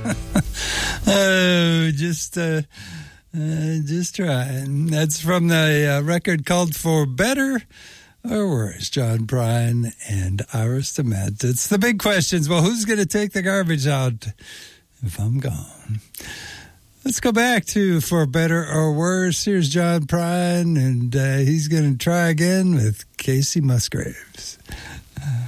Oh, just trying. That's from the record called For Better or Worse, John Prine and Iris DeMent. It's the big questions. Well, who's going to take the garbage out if I'm gone? Let's go back to For Better or Worse. Here's John Prine, and he's going to try again with Casey Musgraves.